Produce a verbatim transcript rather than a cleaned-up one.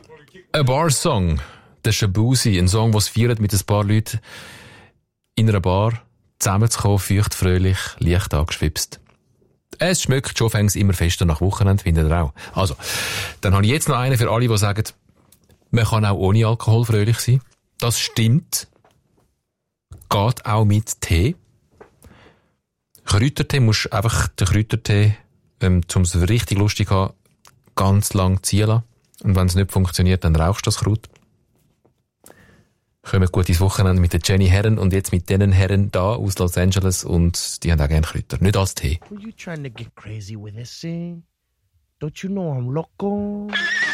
Ein Bar-Song, der Shabuzi, ein Song, was feiert mit ein paar Leuten in einer Bar zusammenzukommen, feucht, fröhlich, leicht angeschwipst. Es schmeckt schon fängs immer fester nach Wochenende, findet ihr auch. Also, dann habe ich jetzt noch einen für alle, die sagen, man kann auch ohne Alkohol fröhlich sein. Das stimmt. Geht auch mit Tee. Kräutertee musst einfach den Kräutertee, ähm, um es richtig lustig zu haben, ganz lang ziehen lassen. Und wenn es nicht funktioniert, dann rauchst du das Kraut. Kommen gut ins Wochenende mit den Jenny Herren und jetzt mit den Herren da aus Los Angeles und die haben auch gerne Kräuter. Nicht als Tee. Were you trying to get crazy with this thing? Don't you know I'm loco?